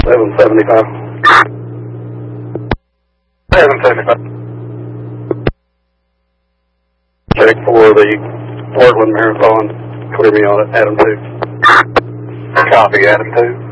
775. 775. Check for the Portland Marathon. Clear me on it, Adam 2. Copy, Adam 2.